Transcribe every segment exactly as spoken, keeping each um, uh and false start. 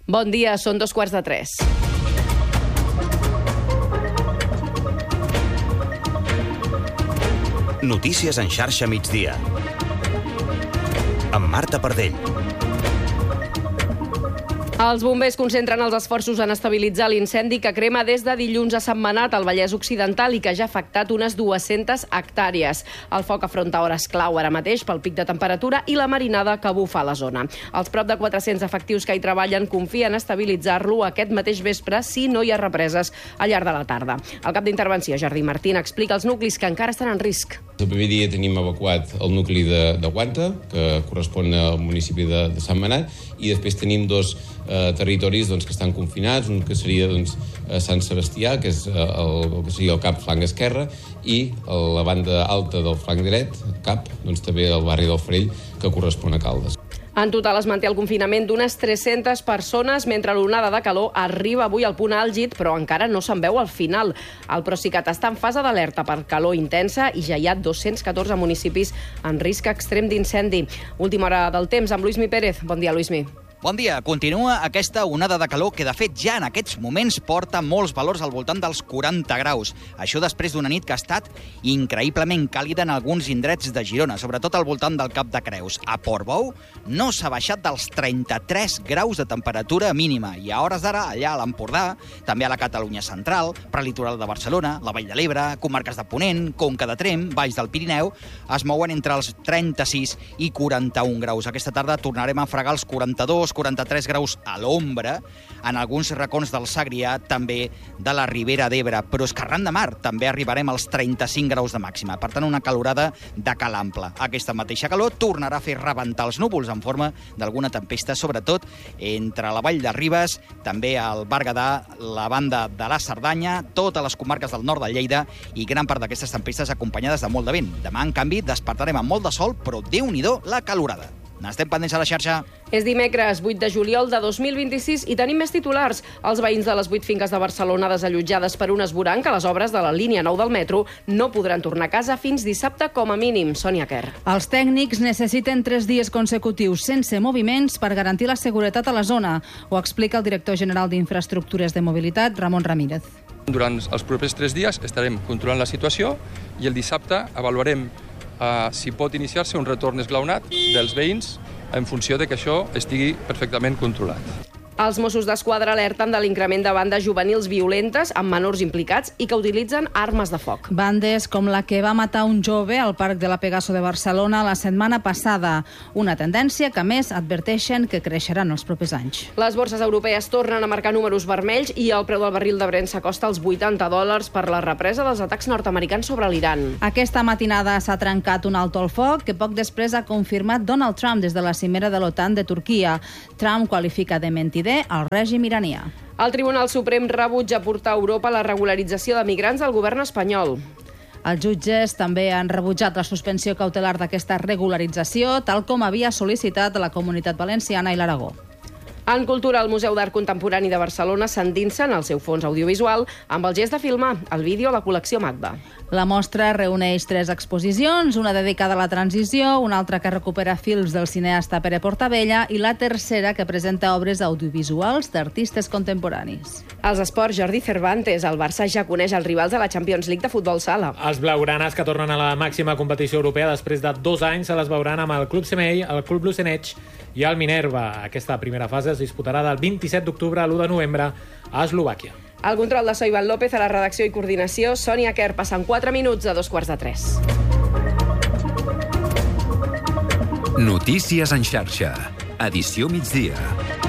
Bon dia, són dos quarts de tres. Notícies en xarxa migdia. Amb Marta Pardell. Els bombers concentren els esforços en estabilitzar l'incendi que crema des de dilluns a Sentmenat, al Vallès Occidental, i que ja ha afectat unes dues-centes hectàrees. El foc afronta hores clau ara mateix pel pic de temperatura i la marinada que bufa a la zona. Els prop de quatre-cents efectius que hi treballen confien en estabilitzar-lo aquest mateix vespre si no hi ha represes al llarg de la tarda. El cap d'intervenció, Jordi Martín, explica els nuclis que encara estan en risc. El primer dia tenim evacuat el nucli de, de Guanta, que correspon al municipi de, de Sentmenat, i després tenim dos eh, territoris doncs, que estan confinats, un que seria doncs, Sant Sebastià, que és eh, el, el que seria el cap flanc esquerre, i la banda alta del flanc dret, cap, doncs, també el barri del Farell, que correspon a Caldes. En total es manté el confinament d'unes tres-centes persones, mentre l'onada de calor arriba avui al punt àlgid, però encara no se'n veu al final. El Procicat està en fase d'alerta per calor intensa i ja hi ha dos-cents catorze municipis en risc extrem d'incendi. Última hora del temps amb Luismi Pérez. Bon dia, Luismi. Bon dia. Continua aquesta onada de calor que, de fet, ja en aquests moments porta molts valors al voltant dels quaranta graus. Això després d'una nit que ha estat increïblement càlida en alguns indrets de Girona, sobretot al voltant del Cap de Creus. A Portbou no s'ha baixat dels trenta-tres graus de temperatura mínima i a hores d'ara, allà a l'Empordà, també a la Catalunya central, prelitoral de Barcelona, la Vall de l'Ebre, comarques de Ponent, Conca de Tremp, Baix del Pirineu, es mouen entre els trenta-sis i quaranta-un graus. Aquesta tarda tornarem a fregar els quaranta-dos quaranta-tres graus a l'ombra, en alguns racons del Segrià, també de la Ribera d'Ebre, però és que arran de mar també arribarem als trenta-cinc graus de màxima. Per tant, una calorada de cal ample. Aquesta mateixa calor tornarà a fer rebentar els núvols en forma d'alguna tempesta, sobretot entre la Vall de Ribes, també al Berguedà, la banda de la Cerdanya, totes les comarques del nord de Lleida i gran part d'aquestes tempestes acompanyades de molt de vent. Demà, en canvi, despertarem amb molt de sol, però Déu-n'hi-do la calorada. N'estem pendents a la xarxa. És dimecres, vuit de juliol de dos mil vint-i-sis, i tenim més titulars. Els veïns de les vuit finques de Barcelona desallotjades per un esvoranc que les obres de la línia nou del metro no podran tornar a casa fins dissabte com a mínim. Sònia Quer. Els tècnics necessiten tres dies consecutius sense moviments per garantir la seguretat a la zona. Ho explica el director general d'Infraestructures de Mobilitat, Ramon Ramírez. Durant els propers tres dies estarem controlant la situació i el dissabte avaluarem Uh, si pot iniciar-se un retorn esglaonat dels veïns en funció de que això estigui perfectament controlat. Els Mossos d'Esquadra alerten de l'increment de bandes juvenils violentes amb menors implicats i que utilitzen armes de foc. Bandes com la que va matar un jove al Parc de la Pegaso de Barcelona la setmana passada. Una tendència que, a més, adverteixen que creixerà en els propers anys. Les borses europees tornen a marcar números vermells i el preu del barril de Brent s'acosta als vuitanta dòlars per la represa dels atacs nord-americans sobre l'Iran. Aquesta matinada s'ha trencat un alto al foc que poc després ha confirmat Donald Trump des de la cimera de l'OTAN de Turquia. Trump qualifica de mentider al règim iranià. El Tribunal Suprem rebutja portar a Europa la regularització de migrants del govern espanyol. Els jutges també han rebutjat la suspensió cautelar d'aquesta regularització, tal com havia sol·licitat la Comunitat Valenciana i l'Aragó. En cultura, el Museu d'Art Contemporani de Barcelona s'endinsa en el seu fons audiovisual amb el gest de filmar el vídeo a la col·lecció Magda. La mostra reuneix tres exposicions, una dedicada a la transició, una altra que recupera films del cineasta Pere Portabella i la tercera que presenta obres audiovisuals d'artistes contemporanis. Als esports, Jordi Cervantes, el Barça ja coneix els rivals a la Champions League de futbol sala. Els blaugranes, que tornen a la màxima competició europea després de dos anys, se les veuran amb el Club Semell, el Club Lucenetx i el Minerva. Aquesta primera fase es disputarà del vint-i-set d'octubre a l'u de novembre a Eslovàquia. El control de So Ivan López, a la redacció i coordinació, Sònia Quer, passant quatre minuts a dos quarts de tres. Notícies en xarxa. Edició migdia.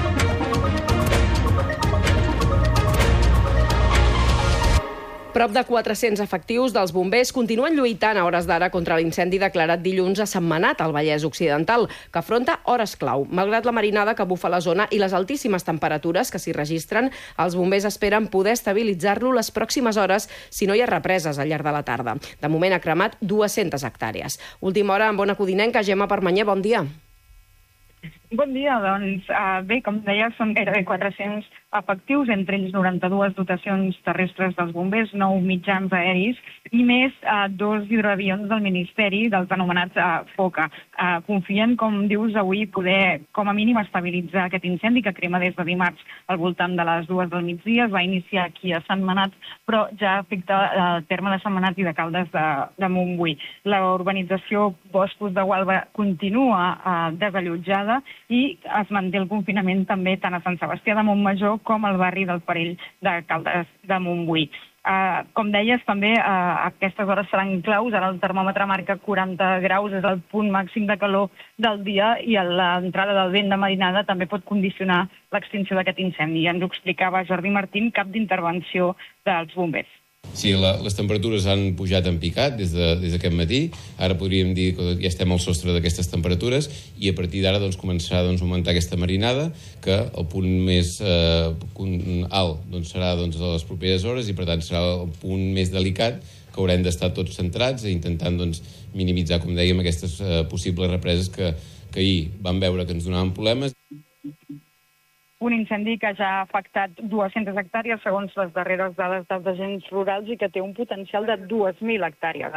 Prop de quatre-cents efectius dels bombers continuen lluitant a hores d'ara contra l'incendi declarat dilluns a Sentmenat, al Vallès Occidental, que afronta hores clau. Malgrat la marinada que bufa la zona i les altíssimes temperatures que s'hi registren, els bombers esperen poder estabilitzar-lo les pròximes hores si no hi ha represes al llarg de la tarda. De moment ha cremat dues-centes hectàrees. Última hora amb Ona Codinenca, Gemma Permanyer, bon dia. Bon dia, doncs uh, bé, com deia, són gairebé quatre-cents efectius, entre ells noranta-dues dotacions terrestres dels bombers, nou mitjans aeris i més uh, dos hidroavions del Ministeri, dels anomenats uh, FOCA. Uh, confien, com dius, avui poder, com a mínim, estabilitzar aquest incendi que crema des de dimarts al voltant de les dues del migdia. Es va iniciar aquí a Sentmenat, però ja afecta el uh, terme de Sentmenat i de Caldes de, de Montbui. La urbanització Boscos de Gualba continua uh, desallotjada i es manté el confinament també tant a Sant Sebastià de Montmajor com al barri del Parell de Caldes de Montbui. Uh, com deies, també uh, aquestes hores seran claus. Ara el termòmetre marca quaranta graus, és el punt màxim de calor del dia, i l'entrada del vent de marinada també pot condicionar l'extinció d'aquest incendi. Ja ens ho explicava Jordi Martín, cap d'intervenció dels bombers. Sí, la, les temperatures han pujat en picat des d'aquest de, matí. Ara podríem dir que ja estem al sostre d'aquestes temperatures i a partir d'ara doncs, començarà doncs, a augmentar aquesta marinada, que el punt més eh, alt doncs, serà doncs, a les properes hores i per tant serà el punt més delicat que haurem d'estar tots centrats i intentant doncs, minimitzar, com dèiem, aquestes eh, possibles represes que, que ahir vam veure que ens donaven problemes. Un incendi que ja ha afectat dues-centes hectàrees, segons les darreres dades dels agents rurals, i que té un potencial de dues mil hectàrees.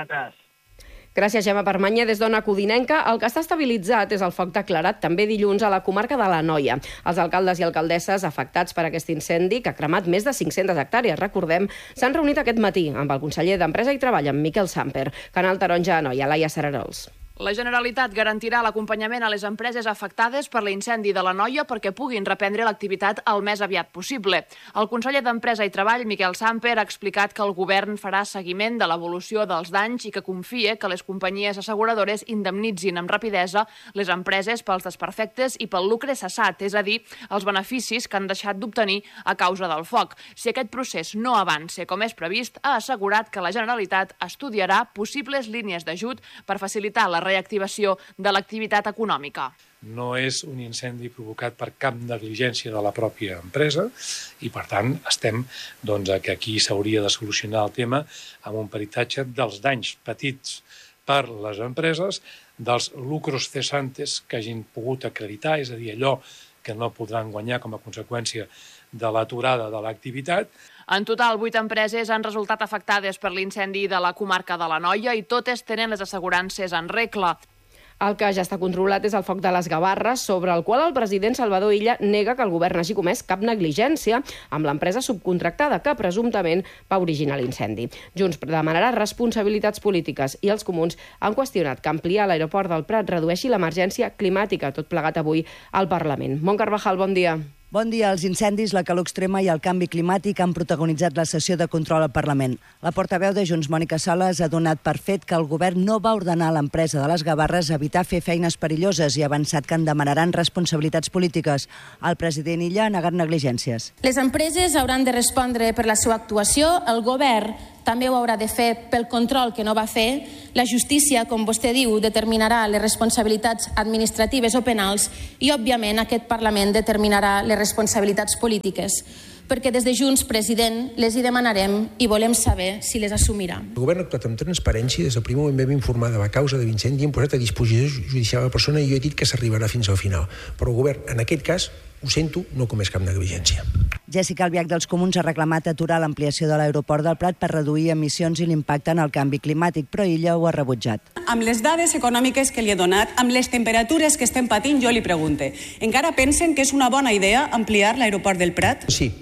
Gràcies, Gemma Permanya. Des d'Ona Codinenca, el que està estabilitzat és el foc declarat també dilluns a la comarca de l'Anoia. Els alcaldes i alcaldesses afectats per aquest incendi, que ha cremat més de cinc-centes hectàrees, recordem, s'han reunit aquest matí amb el conseller d'Empresa i Treball, en Miquel Samper. Canal Taronja, Anoia, Laia Sararols. La Generalitat garantirà l'acompanyament a les empreses afectades per l'incendi de l'Anoia perquè puguin reprendre l'activitat el més aviat possible. El conseller d'Empresa i Treball, Miquel Samper, ha explicat que el govern farà seguiment de l'evolució dels danys i que confia que les companyies asseguradores indemnitzin amb rapidesa les empreses pels desperfectes i pel lucre cessat, és a dir, els beneficis que han deixat d'obtenir a causa del foc. Si aquest procés no avança com és previst, ha assegurat que la Generalitat estudiarà possibles línies d'ajut per facilitar la reactivació de l'activitat econòmica. No és un incendi provocat per cap negligència de la pròpia empresa i, per tant, estem doncs, que aquí s'hauria de solucionar el tema amb un peritatge dels danys petits per les empreses, dels lucros cesantes que hagin pogut acreditar, és a dir, allò que no podran guanyar com a conseqüència de l'aturada de l'activitat. En total, vuit empreses han resultat afectades per l'incendi de la comarca de l'Anoia i totes tenen les assegurances en regla. El que ja està controlat és el foc de les Gavarres, sobre el qual el president Salvador Illa nega que el govern hagi comès cap negligència amb l'empresa subcontractada que presumptament va originar l'incendi. Junts demanarà responsabilitats polítiques i els comuns han qüestionat que ampliar l'aeroport del Prat redueixi l'emergència climàtica, tot plegat avui al Parlament. Mont Carvajal, bon dia. Bon dia. Els incendis, la calor extrema i el canvi climàtic han protagonitzat la sessió de control al Parlament. La portaveu de Junts, Mònica Sales, ha donat per fet que el govern no va ordenar a l'empresa de les Gavarres evitar fer feines perilloses i ha avançat que en demanaran responsabilitats polítiques. El president Illa ha negat negligències. Les empreses hauran de respondre per la seva actuació, el govern també ho haurà de fer pel control que no va fer. La justícia, com vostè diu, determinarà les responsabilitats administratives o penals i, òbviament, aquest Parlament determinarà les responsabilitats polítiques. Perquè des de Junts, president, les hi demanarem i volem saber si les assumirà. El govern ha actuat amb transparència, des del primer moment vam informar de la causa de l'incendi i hem posat a disposició judicial la persona i jo he dit que s'arribarà fins al final. Però el govern, en aquest cas, ho sento, no comès cap negligència. Jessica Albiach dels Comuns ha reclamat aturar l'ampliació de l'aeroport del Prat per reduir emissions i l'impacte en el canvi climàtic, però ella ho ha rebutjat. Amb les dades econòmiques que li he donat, amb les temperatures que estem patint, jo li pregunte, encara pensen que és una bona idea ampliar l'aeroport del Prat? Sí,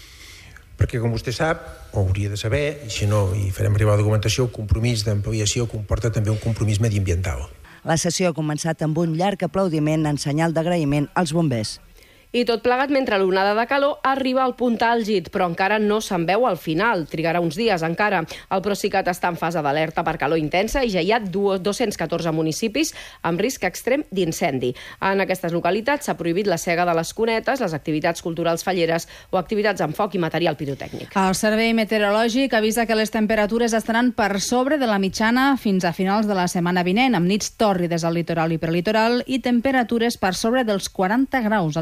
perquè com vostè sap, o hauria de saber, i si no hi farem arribar la documentació, el compromís d'ampliació comporta també un compromís mediambiental. La sessió ha començat amb un llarg aplaudiment en senyal d'agraïment als bombers. I tot plegat mentre l'onada de calor arriba al punt àlgid, però encara no se'n veu al final. Trigarà uns dies encara. El Procicat està en fase d'alerta per calor intensa i ja hi ha dos-cents catorze municipis amb risc extrem d'incendi. En aquestes localitats s'ha prohibit la sega de les cunetes, les activitats culturals falleres o activitats amb foc i material pirotècnic. El Servei Meteorològic avisa que les temperatures estaran per sobre de la mitjana fins a finals de la setmana vinent, amb nits tòrrides al litoral i prelitoral i temperatures per sobre dels quaranta graus a l'interior.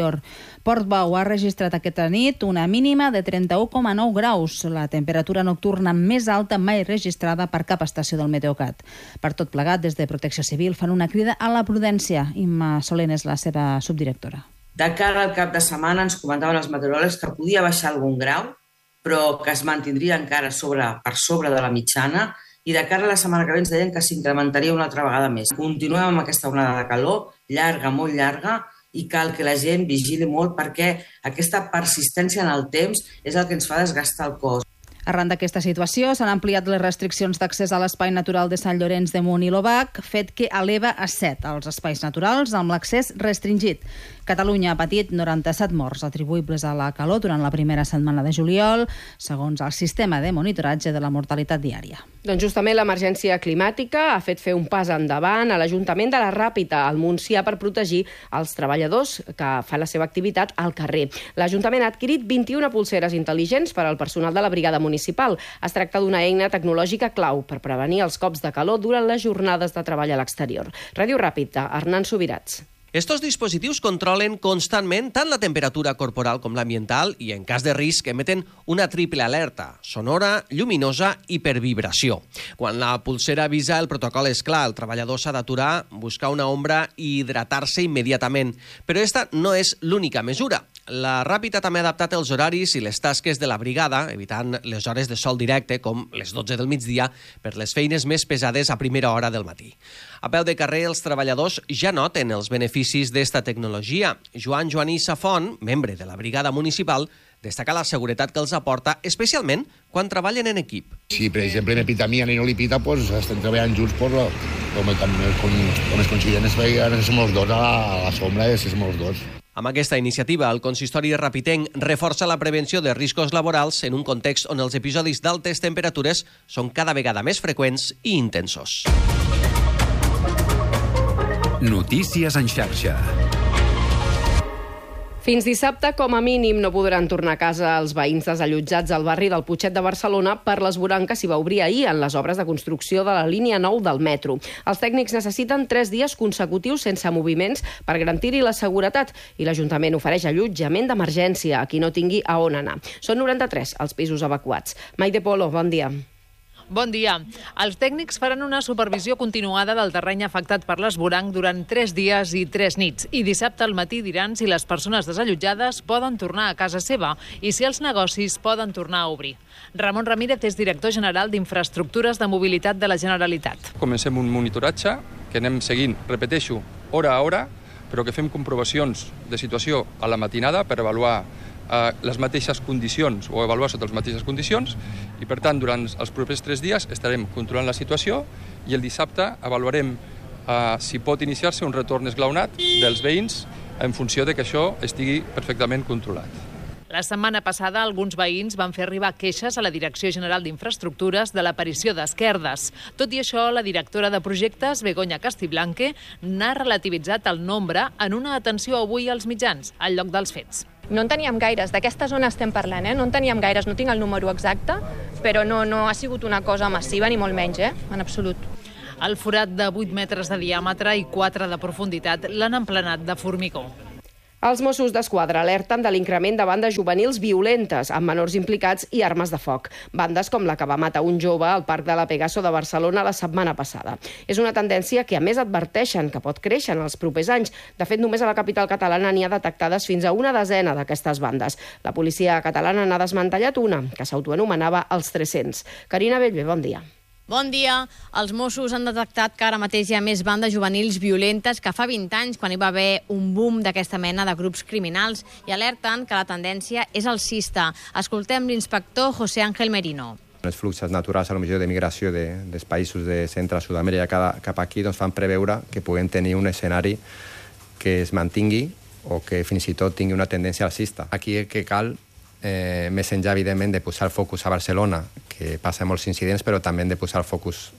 exterior. Portbou ha registrat aquesta nit una mínima de trenta-u coma nou graus, la temperatura nocturna més alta mai registrada per cap estació del Meteocat. Per tot plegat, des de Protecció Civil fan una crida a la prudència. Imma Solent és la seva subdirectora. De cara al cap de setmana ens comentaven els meteoròlegs que podia baixar algun grau, però que es mantindria encara sobre, per sobre de la mitjana, i de cara a la setmana que ve ens deien que s'incrementaria una altra vegada més. Continuem amb aquesta onada de calor, llarga, molt llarga, i cal que la gent vigili molt perquè aquesta persistència en el temps és el que ens fa desgastar el cos. Arran d'aquesta situació, s'han ampliat les restriccions d'accés a l'espai natural de Sant Llorenç de Munt i l'Obac, fet que eleva a set els espais naturals amb l'accés restringit. Catalunya ha patit noranta-set morts atribuïbles a la calor durant la primera setmana de juliol, segons el sistema de monitoratge de la mortalitat diària. Doncs justament l'emergència climàtica ha fet fer un pas endavant a l'Ajuntament de la Ràpita, al Montsià, per protegir els treballadors que fan la seva activitat al carrer. L'Ajuntament ha adquirit vint-i-una pulseres intel·ligents per al personal de la brigada municipal. Es tracta d'una eina tecnològica clau per prevenir els cops de calor durant les jornades de treball a l'exterior. Ràdio Ràpita, Hernán Subirats. Estos dispositius controlen constantment tant la temperatura corporal com l'ambiental i, en cas de risc, emeten una triple alerta, sonora, lluminosa i per vibració. Quan la pulsera avisa, el protocol és clar. El treballador s'ha d'aturar, buscar una ombra i hidratar-se immediatament. Però esta no és l'única mesura. La Ràpita també ha adaptat els horaris i les tasques de la brigada, evitant les hores de sol directe, com les dotze del migdia, per les feines més pesades a primera hora del matí. A peu de carrer, els treballadors ja noten els beneficis d'esta tecnologia. Joan Joaní Safont, membre de la brigada municipal, destaca la seguretat que els aporta, especialment quan treballen en equip. Si, per exemple, me pita a mi i no li pita, doncs estem treballant junts, doncs, com, com, com es coincident, som els dos a la, a la sombra, som els dos. Amb aquesta iniciativa, el consistori rapitenc reforça la prevenció de riscos laborals en un context on els episodis d'altes temperatures són cada vegada més freqüents i intensos. Notícies en xarxa. Fins dissabte, com a mínim, no podran tornar a casa els veïns desallotjats al barri del Putxet de Barcelona per l'esvoranc que s'hi va obrir ahir en les obres de construcció de la línia nou del metro. Els tècnics necessiten tres dies consecutius sense moviments per garantir-hi la seguretat i l'Ajuntament ofereix allotjament d'emergència a qui no tingui a on anar. Són noranta-tres els pisos evacuats. Maite Polo, bon dia. Bon dia. Els tècnics faran una supervisió continuada del terreny afectat per l'esvoranc durant tres dies i tres nits. I dissabte al matí diran si les persones desallotjades poden tornar a casa seva i si els negocis poden tornar a obrir. Ramon Ramírez és director general d'Infraestructures de Mobilitat de la Generalitat. Comencem un monitoratge que anem seguint, repeteixo, hora a hora, però que fem comprovacions de situació a la matinada per avaluar eh, les mateixes condicions o avaluar sota les mateixes condicions i, per tant, durant els propers tres dies estarem controlant la situació i el dissabte avaluarem eh, si pot iniciar-se un retorn esglaonat dels veïns en funció de que això estigui perfectament controlat. La setmana passada, alguns veïns van fer arribar queixes a la Direcció General d'Infraestructures de l'aparició d'esquerdes. Tot i això, la directora de projectes, Begoña Castiblanque, n'ha relativitzat el nombre en una atenció avui als mitjans, al lloc dels fets. No en teníem gaires, d'aquesta zona estem parlant, eh? no en teníem gaires, no tinc el número exacte, però no, no ha sigut una cosa massiva, ni molt menys, eh? en absolut. El forat de vuit metres de diàmetre i quatre de profunditat l'han emplenat de formigó. Els Mossos d'Esquadra alerten de l'increment de bandes juvenils violentes, amb menors implicats i armes de foc. Bandes com la que va matar un jove al Parc de la Pegaso de Barcelona la setmana passada. És una tendència que, a més, adverteixen que pot créixer en els propers anys. De fet, només a la capital catalana n'hi ha detectades fins a una desena d'aquestes bandes. La policia catalana n'ha desmantellat una, que s'autoanomenava els tres-cents. Carina Bellver, bon dia. Bon dia. Els Mossos han detectat que ara mateix hi ha més bandes juvenils violentes que fa vint anys, quan hi va haver un boom d'aquesta mena de grups criminals, i alerten que la tendència és alcista. Escoltem l'inspector José Ángel Merino. Els fluxos naturals a la missió de migració de, dels països de Centre Sud-amèrica cap aquí doncs fan preveure que puguem tenir un escenari que es mantingui o que fins i tot tingui una tendència alcista. Aquí el que cal, eh, més enllà, evidentment, de posar el focus a Barcelona, que passa molts incidents, però també de posar el focus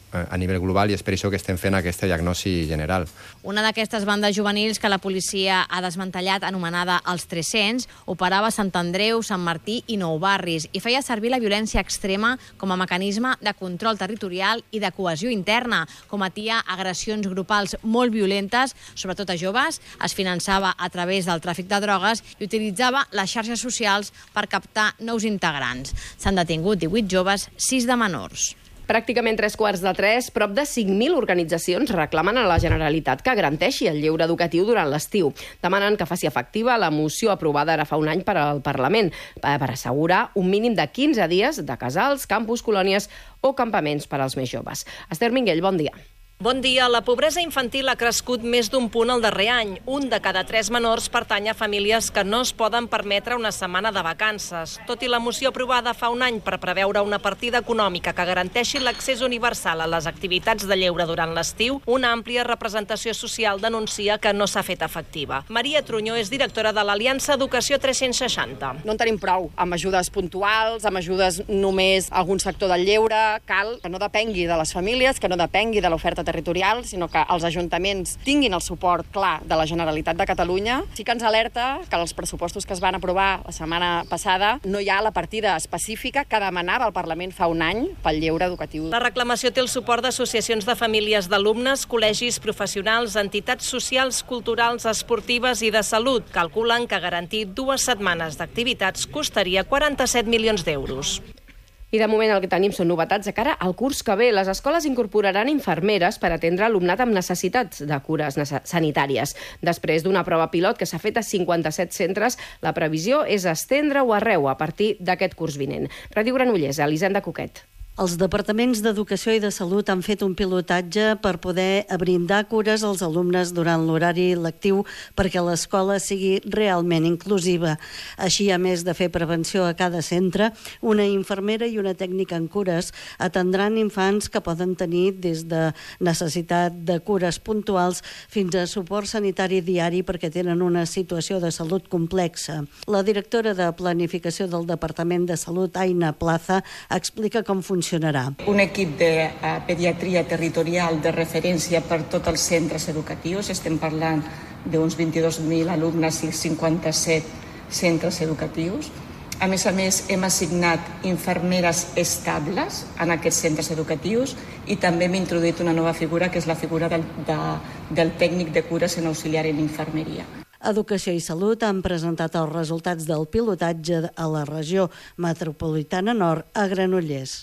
a nivell global i és per això que estem fent aquesta diagnosi general. Una d'aquestes bandes juvenils que la policia ha desmantellat, anomenada Els tres-cents, operava a Sant Andreu, Sant Martí i Nou Barris i feia servir la violència extrema com a mecanisme de control territorial i de cohesió interna. Cometia agressions grupals molt violentes, sobretot a joves, es finançava a través del tràfic de drogues i utilitzava les xarxes socials per captar nous integrants. S'han detingut divuit joves, sis de menors. Pràcticament tres quarts de tres, prop de cinc mil organitzacions reclamen a la Generalitat que garanteixi el lleure educatiu durant l'estiu. Demanen que faci efectiva la moció aprovada ara fa un any per al Parlament per assegurar un mínim de quinze dies de casals, campus, colònies o campaments per als més joves. Esther Minguell, bon dia. Bon dia. La pobresa infantil ha crescut més d'un punt el darrer any. Un de cada tres menors pertany a famílies que no es poden permetre una setmana de vacances. Tot i la moció aprovada fa un any per preveure una partida econòmica que garanteixi l'accés universal a les activitats de lleure durant l'estiu, una àmplia representació social denuncia que no s'ha fet efectiva. Maria Trunyó és directora de l'Aliança Educació tres-cents seixanta. No en tenim prou amb ajudes puntuals, amb ajudes només a algun sector del lleure. Cal que no depengui de les famílies, que no depengui de l'oferta territorial, sinó que els ajuntaments tinguin el suport clar de la Generalitat de Catalunya. Sí que ens alerta que els pressupostos que es van aprovar la setmana passada no hi ha la partida específica que demanava el Parlament fa un any pel lleure educatiu. La reclamació té el suport d'associacions de famílies d'alumnes, col·legis professionals, entitats socials, culturals, esportives i de salut. Calculen que garantir dues setmanes d'activitats costaria quaranta-set milions d'euros. I de moment el que tenim són novetats de cara al curs que ve. Les escoles incorporaran infermeres per atendre alumnat amb necessitats de cures sanitàries. Després d'una prova pilot que s'ha fet a cinquanta-set centres, la previsió és estendre-ho arreu a partir d'aquest curs vinent. Ràdio Granollers, Elisenda Coquet. Els departaments d'Educació i de Salut han fet un pilotatge per poder brindar cures als alumnes durant l'horari lectiu perquè l'escola sigui realment inclusiva. Així, a més de fer prevenció a cada centre, una infermera i una tècnica en cures atendran infants que poden tenir des de necessitat de cures puntuals fins a suport sanitari diari perquè tenen una situació de salut complexa. La directora de Planificació del Departament de Salut, Aina Plaza, explica com funciona. Un equip de uh, pediatria territorial de referència per tots els centres educatius. Estem parlant d'uns vint-i-dos mil alumnes i cinquanta-set centres educatius. A més a més, hem assignat infermeres estables en aquests centres educatius i també hem introduït una nova figura, que és la figura del, de, del tècnic de cures en auxiliar en infermeria. Educació i Salut han presentat els resultats del pilotatge a la regió metropolitana nord a Granollers.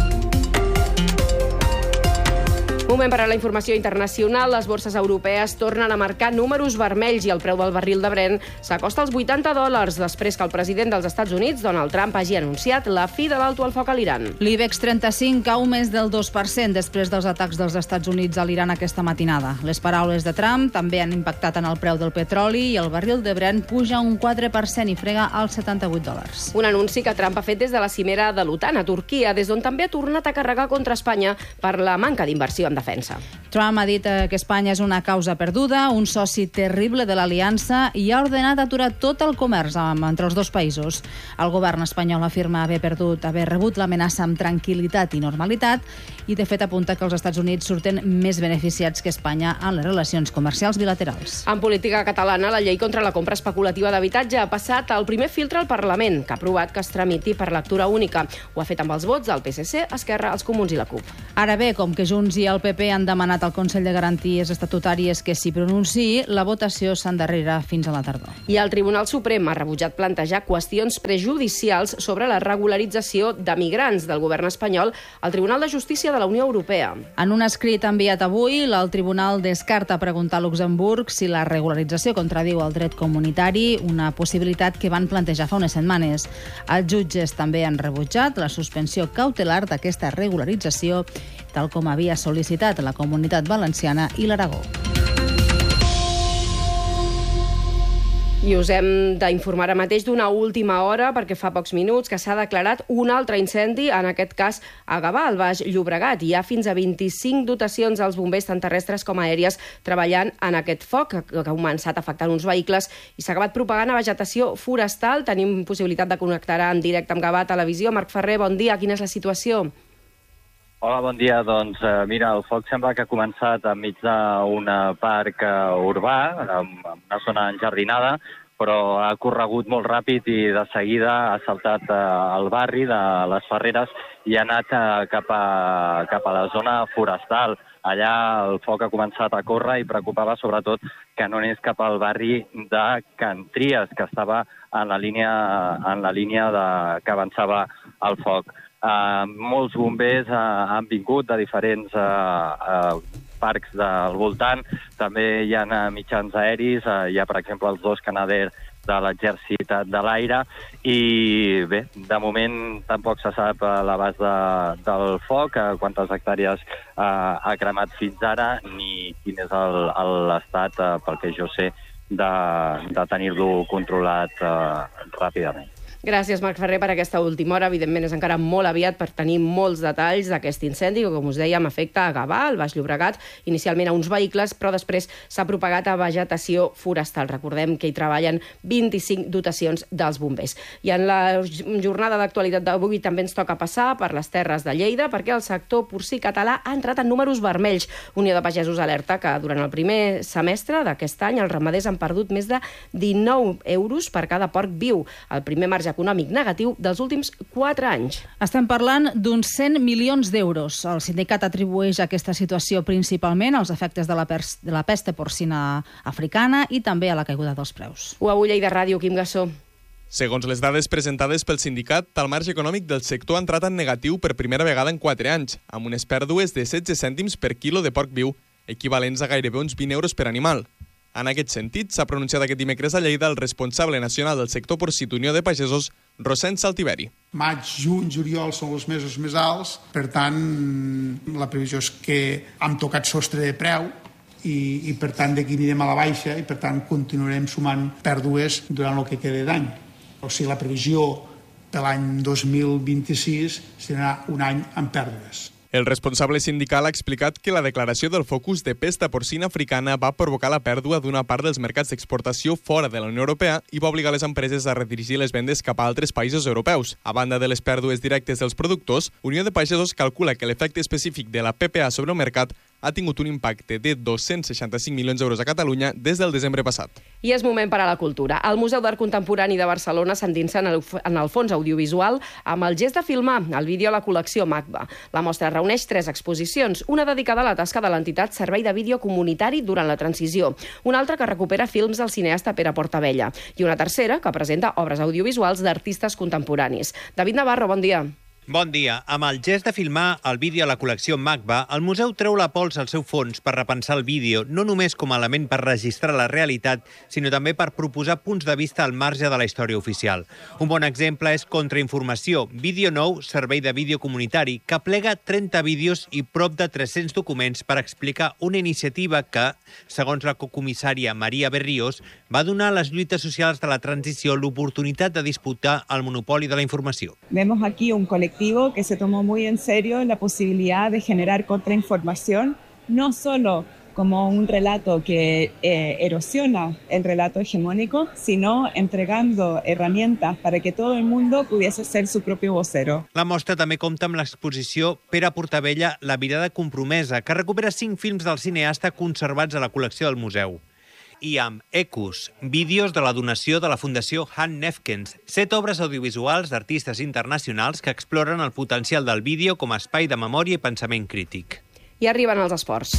Moment per a la informació internacional. Les borses europees tornen a marcar números vermells i el preu del barril de Brent s'acosta als vuitanta dòlars després que el president dels Estats Units, Donald Trump, hagi anunciat la fi de l'alto al foc a l'Iran. L'IBEX trenta-cinc cau més del dos per cent després dels atacs dels Estats Units a l'Iran aquesta matinada. Les paraules de Trump també han impactat en el preu del petroli i el barril de Brent puja un quatre per cent i frega als setanta-vuit dòlars. Un anunci que Trump ha fet des de la cimera de l'OTAN a Turquia, des d'on també ha tornat a carregar contra Espanya per la manca d'inversió en defensa. Trump ha dit que Espanya és una causa perduda, un soci terrible de l'aliança i ha ordenat aturar tot el comerç entre els dos països. El govern espanyol afirma haver perdut, haver rebut l'amenaça amb tranquil·litat i normalitat i de fet apunta que els Estats Units surten més beneficiats que Espanya en les relacions comercials bilaterals. En política catalana, la llei contra la compra especulativa d'habitatge ha passat al primer filtre al Parlament, que ha aprovat que es tramiti per lectura única. Ho ha fet amb els vots del P S C, Esquerra, els Comuns i la CUP. Ara bé, com que Junts i el P P han demanat al Consell de Garanties Estatutàries que s'hi pronunciï, la votació s'endarrerà fins a la tardor. I el Tribunal Suprem ha rebutjat plantejar qüestions prejudicials sobre la regularització de migrants del govern espanyol al Tribunal de Justícia de la Unió Europea. En un escrit enviat avui, el Tribunal descarta preguntar a Luxemburg si la regularització contradiu el dret comunitari, una possibilitat que van plantejar fa unes setmanes. Els jutges també han rebutjat la suspensió cautelar d'aquesta regularització, tal com havia sol·licitat la Comunitat Valenciana i l'Aragó. I us hem d'informar ara mateix d'una última hora, perquè fa pocs minuts que s'ha declarat un altre incendi, en aquest cas a Gavà, al Baix Llobregat. Hi ha fins a vint-i-cinc dotacions als bombers, tant terrestres com aèries, treballant en aquest foc, que ha començat afectant uns vehicles i s'ha acabat propagant a vegetació forestal. Tenim possibilitat de connectar en directe amb Gavà Televisió. Marc Ferrer, bon dia. Quina és la situació? Hola, bon dia. Doncs eh, mira, el foc sembla que ha començat enmig d'un parc eh, urbà, en una zona enjardinada, però ha corregut molt ràpid i de seguida ha saltat eh, al barri de les Ferreres i ha anat eh, cap, a, cap a la zona forestal. Allà el foc ha començat a córrer i preocupava sobretot que no anés cap al barri de Can Tries, que estava en la línia, en la línia de, que avançava el foc. Uh, molts bombers uh, han vingut de diferents uh, uh, parcs del voltant. També hi ha uh, mitjans aeris, uh, hi ha, per exemple, els dos Canadair de l'Exèrcit de l'Aire, i bé, de moment tampoc se sap uh, l'abast de, del foc, uh, quantes hectàrees uh, ha cremat fins ara, ni quin és l'estat, uh, pel que jo sé, de, de tenir-lo controlat uh, ràpidament. Gràcies, Marc Ferrer, per aquesta última hora. Evidentment, és encara molt aviat per tenir molts detalls d'aquest incendi, que, com us dèiem, afecta a Gavà, al Baix Llobregat, inicialment a uns vehicles, però després s'ha propagat a vegetació forestal. Recordem que hi treballen vint-i-cinc dotacions dels bombers. I en la jornada d'actualitat d'avui també ens toca passar per les Terres de Lleida, perquè el sector porcí català ha entrat en números vermells. Unió de Pagesos alerta que durant el primer semestre d'aquest any els ramaders han perdut més de dinou euros per cada porc viu, el primer marge econòmic negatiu dels últims quatre anys. Estem parlant d'uns cent milions d'euros. El sindicat atribueix aquesta situació principalment als efectes de la, pers de la pesta porcina africana i també a la caiguda dels preus. Ho avui Lleida Ràdio, Quim Gassó. Segons les dades presentades pel sindicat, el marge econòmic del sector ha entrat en negatiu per primera vegada en quatre anys, amb unes pèrdues de setze cèntims per quilo de porc viu, equivalents a gairebé uns vint euros per animal. En aquest sentit, s'ha pronunciat aquest dimecres a Lleida el responsable nacional del sector porcí d'Unió de Pagesos, Rossend Saltiveri. Maig, juny, juliol són els mesos més alts, per tant, la previsió és que hem tocat sostre de preu i, i per tant, d'aquí anirem a la baixa i, per tant, continuarem sumant pèrdues durant el que queda d'any. O sigui, la previsió per l'any dos mil vint-i-sis serà un any amb pèrdues. El responsable sindical ha explicat que la declaració del focus de pesta porcina africana va provocar la pèrdua d'una part dels mercats d'exportació fora de la Unió Europea i va obligar les empreses a redirigir les vendes cap a altres països europeus. A banda de les pèrdues directes dels productors, Unió de Pagesos calcula que l'efecte específic de la P P A sobre el mercat ha tingut un impacte de dos-cents seixanta-cinc milions d'euros a Catalunya des del desembre passat. I és moment per a la cultura. El Museu d'Art Contemporani de Barcelona s'endinsa en, el, en el fons audiovisual amb el gest de filmar el vídeo a la col·lecció MACBA. La mostra reuneix tres exposicions, una dedicada a la tasca de l'entitat Servei de Vídeo Comunitari durant la transició, una altra que recupera films del cineasta Pere Portabella i una tercera que presenta obres audiovisuals d'artistes contemporanis. David Navarro, bon dia. Bon dia. Amb el gest de filmar el vídeo a la col·lecció MACBA, el museu treu la pols al seu fons per repensar el vídeo, no només com a element per registrar la realitat, sinó també per proposar punts de vista al marge de la història oficial. Un bon exemple és Contrainformació, vídeo nou, servei de vídeo comunitari, que plega trenta vídeos i prop de tres-cents documents per explicar una iniciativa que, segons la cocomissària Maria Berrios, va donar a les lluites socials de la transició l'oportunitat de disputar el monopoli de la informació. Vemos aquí un colectivo que se tomó muy en serio la posibilidad de generar contrainformación, no solo como un relato que eh, erosiona el relato hegemónico, sino entregando herramientas para que todo el mundo pudiese ser su propio vocero. La mostra també compta amb l'exposició Pere Portabella, la mirada compromesa, que recupera cinc films del cineasta conservats a la col·lecció del museu. I amb Ecus, vídeos de la donació de la Fundació Han Nefkens, set obres audiovisuals d'artistes internacionals que exploren el potencial del vídeo com a espai de memòria i pensament crític. I arriben els esports.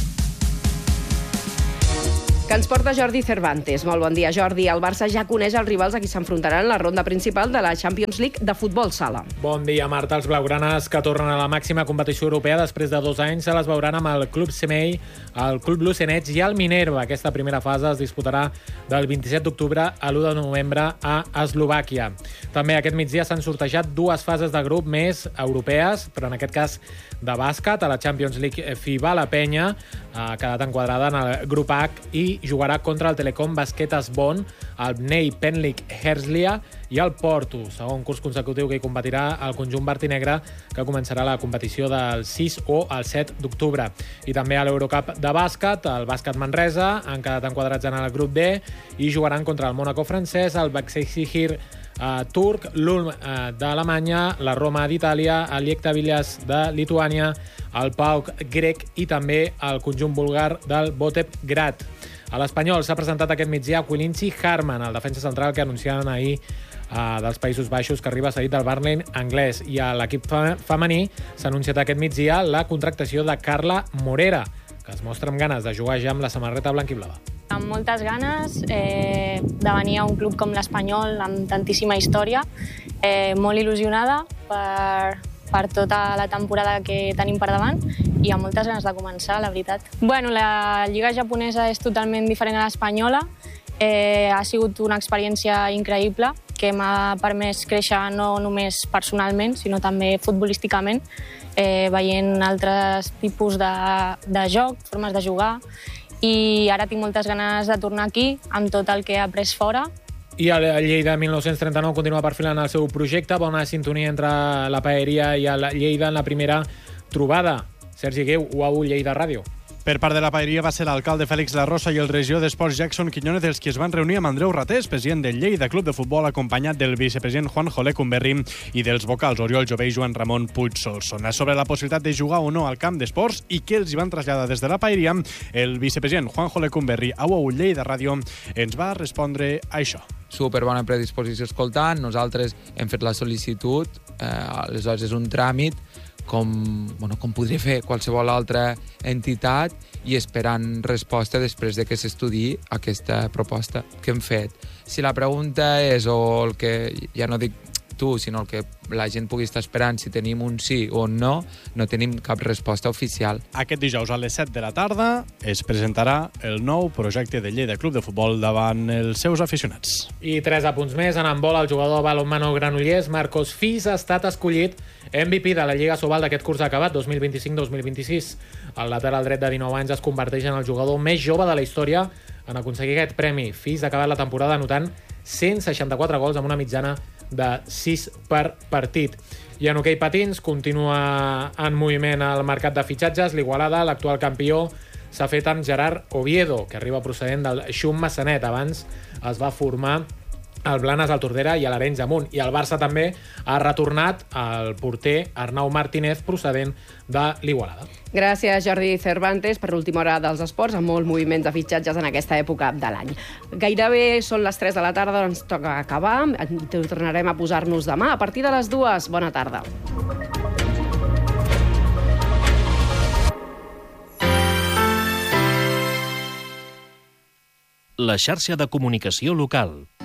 Que ens porta Jordi Cervantes. Molt bon dia, Jordi. El Barça ja coneix els rivals a qui s'enfrontaran en la ronda principal de la Champions League de futbol sala. Bon dia, Marta. Els blaugranes que tornen a la màxima competició europea després de dos anys se les veuran amb el Club Semei, el Club Lucenets i el Minerva. Aquesta primera fase es disputarà del vint-i-set d'octubre a l'u de novembre a Eslovàquia. També aquest migdia s'han sortejat dues fases de grup més europees, però en aquest cas de bàsquet. A la Champions League FIBA, la Penya ha quedat enquadrada en el grup H i jugarà contra el Telecom Basquetas Bonn, el Bnei Penlik Herzliya i el Porto, segon curs consecutiu que hi competirà el conjunt verd i negre, que començarà la competició del sis o el set d'octubre. I també a l'Eurocup de bàsquet, el Bàsquet Manresa han quedat enquadrats en el grup D i jugaran contra el Mónaco francès, el Başakşehir uh, turc, l'Ulm uh, d'Alemanya, la Roma d'Itàlia, el Liekta Vilnius de Lituània, el PAOK grec i també el conjunt búlgar del Botevgrad. A l'Espanyol s'ha presentat aquest migdia Quilinci Harman, el defensa central que anunciaven ahir uh, dels Països Baixos, que arriba cedit del Burnley anglès. I a l'equip femení s'ha anunciat aquest migdia la contractació de Carla Morera, que es mostra amb ganes de jugar ja amb la samarreta blanquiblava. Amb moltes ganes eh, de venir a un club com l'Espanyol, amb tantíssima història, eh, molt il·lusionada per, per tota la temporada que tenim per davant i amb moltes ganes de començar, la veritat. Bueno, la lliga japonesa és totalment diferent a l'espanyola. Eh, ha sigut una experiència increïble que m'ha permès créixer no només personalment, sinó també futbolísticament, eh, veient altres tipus de, de joc, formes de jugar, i ara tinc moltes ganes de tornar aquí amb tot el que he après fora. I el Lleida mil nou-cents trenta-nou continua perfilant el seu projecte. Bona sintonia entre la Paeria i el Lleida en la primera trobada. Sergi Gueu, U A U Lleida Ràdio. Per part de la Paeria va ser l'alcalde Fèlix La Rosa i el regidor d'Esports Jackson Quiñones els qui es van reunir amb Andreu Ratés, president del Lleida Club de Futbol, acompanyat del vicepresident Juan Jolé Cumberri i dels vocals Oriol Jové i Joan Ramon Puig Solsona. Sobre la possibilitat de jugar o no al camp d'esports i què els hi van traslladar des de la Paeria, el vicepresident Juan Jolé Cumberri a U A U Lleida Ràdio ens va respondre a això. Super bona predisposició escoltant, nosaltres hem fet la sol·licitud, eh, aleshores és un tràmit com, bueno, com podria fer qualsevol altra entitat i esperant resposta després de que s'estudiï aquesta proposta que hem fet. Si la pregunta és, o el que ja no dic tu, sinó el que la gent pugui estar esperant, si tenim un sí o un no, no tenim cap resposta oficial. Aquest dijous a les set de la tarda es presentarà el nou projecte de Lleida Club de Futbol davant els seus aficionats. I tres apunts més. En handbol, el jugador balonmano granollers Marcos Fis ha estat escollit M V P de la Lliga Sobal d'aquest curs acabat, dos mil vint-i-cinc dos mil vint-i-sis. El lateral dret de dinou anys es converteix en el jugador més jove de la història en aconseguir aquest premi. Fis ha acabat la temporada anotant cent seixanta-quatre gols amb una mitjana de sis per partit. I en hoquei patins continua en moviment al mercat de fitxatges. L'Igualada, l'actual campió, s'ha fet amb Gerard Oviedo, que arriba procedent del Xum Massanet. Abans es va formar al Blanes, al Tordera i a l'Arenys de Munt. I el Barça també ha retornat al porter Arnau Martínez, procedent de l'Igualada. Gràcies, Jordi Cervantes, per l'última hora dels esports, amb molt moviment de fitxatges en aquesta època de l'any. Gairebé són les tres de la tarda, ens toca acabar. Tornarem a posar-nos demà a partir de les dues. Bona tarda. La xarxa de comunicació local.